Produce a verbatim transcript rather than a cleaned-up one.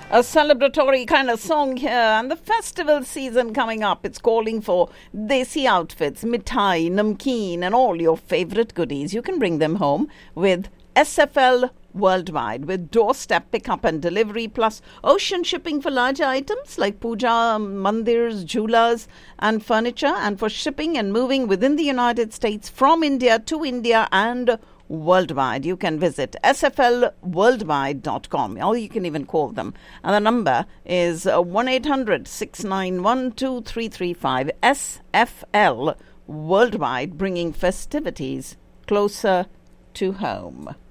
A celebratory kind of song here, and the festival season coming up. It's calling for desi outfits, mithai, namkeen, and all your favorite goodies. You can bring them home with S F L Worldwide, with doorstep pickup and delivery, plus ocean shipping for larger items like puja, mandirs, jewelers, and furniture, and for shipping and moving within the United States from India to India and worldwide. You can visit S F L worldwide dot com, or you can even call them. And the number is one eight hundred six nine one two three three five. S F L Worldwide, bringing festivities closer to home.